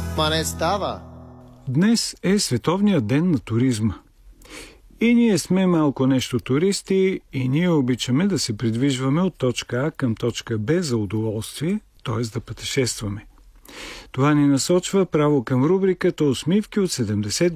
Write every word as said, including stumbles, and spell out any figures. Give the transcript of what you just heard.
Ма не става. Днес е Световният ден на туризма. И ние сме малко нещо туристи и ние обичаме да се придвижваме от точка А към точка Б за удоволствие, т.е. да пътешестваме. Това ни насочва право към рубриката Усмивки от седемдесет